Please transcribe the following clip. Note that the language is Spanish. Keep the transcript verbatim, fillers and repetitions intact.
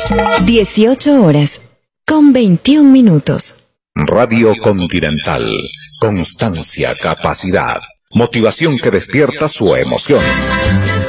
dieciocho horas, con veintiún minutos. Radio Continental. Constancia, capacidad, motivación que despierta su emoción.